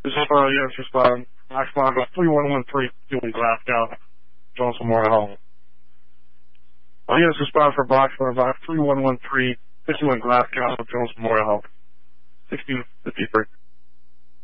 This is for units respond. Box Mongo 3113 doing Glasgow, Jones Memorial Home. Units respond for box 3113 issuing Glasgow, Jones Memorial Home. 1653.